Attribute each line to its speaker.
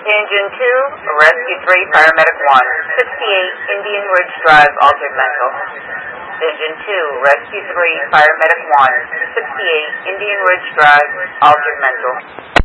Speaker 1: Engine 2, Rescue 3, Paramedic 1, 68 Indian Ridge Drive, altered mental. Engine 2, Rescue 3, Paramedic 1, 68 Indian Ridge Drive, altered mental.